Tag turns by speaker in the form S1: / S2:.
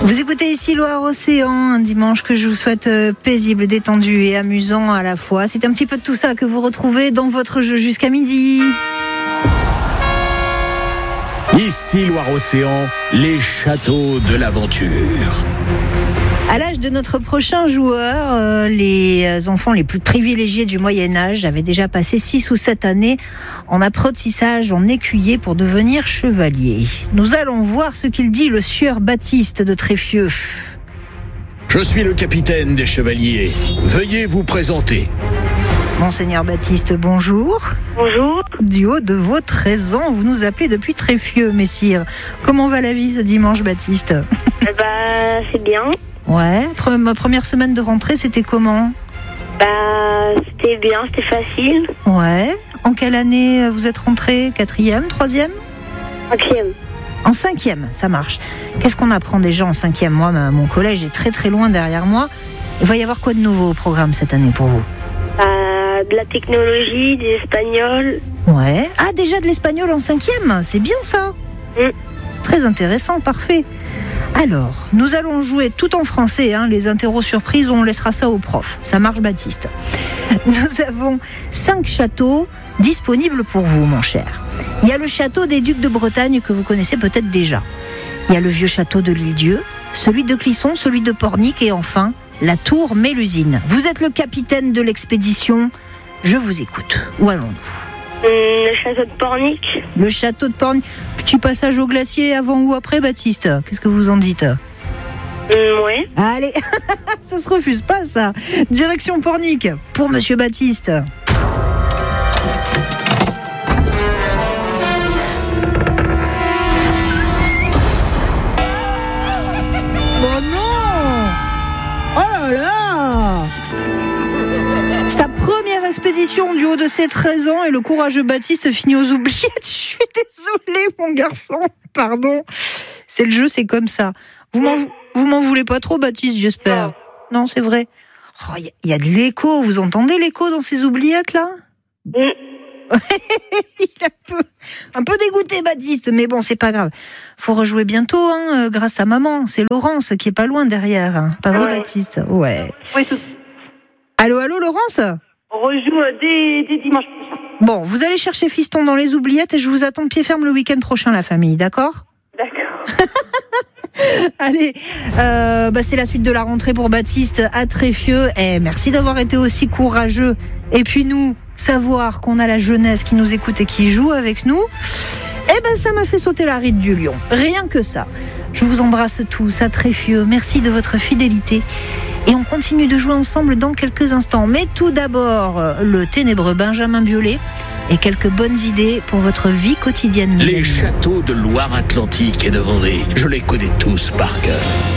S1: Vous écoutez ici Loire-Océan, un dimanche que je vous souhaite paisible, détendu et amusant à la fois. C'est un petit peu de tout ça que vous retrouvez dans votre jeu jusqu'à midi.
S2: Ici Loire-Océan, les châteaux de l'aventure.
S1: À l'âge de notre prochain joueur, les enfants les plus privilégiés du Moyen-Âge avaient déjà passé 6 ou 7 années en apprentissage en écuyer pour devenir chevalier. Nous allons voir ce qu'il dit le sieur Baptiste de Tréfieux.
S2: Je suis le capitaine des chevaliers. Veuillez vous présenter.
S1: Monseigneur Baptiste, bonjour.
S3: Bonjour.
S1: Du haut de vos 13 ans, vous nous appelez depuis Tréfieux, messire. Comment va la vie ce dimanche, Baptiste ?
S3: C'est bien.
S1: Ouais, ma première semaine de rentrée, c'était comment ?
S3: C'était bien, c'était facile.
S1: Ouais. En quelle année vous êtes rentré ? 4e, 3e ?
S3: 5e.
S1: En 5e, ça marche. Qu'est-ce qu'on apprend déjà en 5e ? Moi, mon collège est très très loin derrière moi. Il va y avoir quoi de nouveau au programme cette année pour vous ?
S3: De la technologie, des espagnols.
S1: Ouais. Ah, déjà de l'espagnol en 5e, c'est bien ça. Très intéressant, parfait. Alors, nous allons jouer tout en français, les interros surprises, on laissera ça au prof. Ça marche, Baptiste. Nous avons 5 châteaux disponibles pour vous, mon cher. Il y a le château des Ducs de Bretagne que vous connaissez peut-être déjà. Il y a le vieux château de l'Île-Dieu, celui de Clisson, celui de Pornic et enfin, la tour Mélusine. Vous êtes le capitaine de l'expédition, je vous écoute. Où allons-nous ?
S3: Le château de Pornic.
S1: Le château de Pornic. Petit passage au glacier avant ou après, Baptiste ? Qu'est-ce que vous en dites ?
S3: Ouais.
S1: Allez, ça se refuse pas, ça. Direction Pornic, pour Monsieur Baptiste. Oh non ! Oh là là ! Sa première expédition du haut de ses 13 ans et le courageux Baptiste finit aux oubliettes. Je suis désolée, mon garçon. Pardon. C'est le jeu, c'est comme ça. Vous m'en voulez pas trop, Baptiste, j'espère. Non, c'est vrai. Oh, y a de l'écho. Vous entendez l'écho dans ces oubliettes, là ? Il est un peu dégoûté, Baptiste, mais bon, c'est pas grave. Faut rejouer bientôt, grâce à maman. C'est Laurence qui est pas loin derrière. Pas vrai, Baptiste ? Ouais.
S3: Oui, tout.
S1: Allô, Laurence ?
S3: On rejoue dès dimanche prochain.
S1: Bon, vous allez chercher Fiston dans les oubliettes et je vous attends de pied ferme le week-end prochain, la famille, d'accord ?
S3: D'accord.
S1: Allez, c'est la suite de la rentrée pour Baptiste à Tréfieux. Merci d'avoir été aussi courageux. Et puis nous, savoir qu'on a la jeunesse qui nous écoute et qui joue avec nous, ça m'a fait sauter la ride du lion. Rien que ça. Je vous embrasse tous à Tréfieux. Merci de votre fidélité. Et on continue de jouer ensemble dans quelques instants. Mais tout d'abord, le ténébreux Benjamin Biolay et quelques bonnes idées pour votre vie quotidienne.
S2: Les châteaux de Loire-Atlantique et de Vendée, je les connais tous par cœur.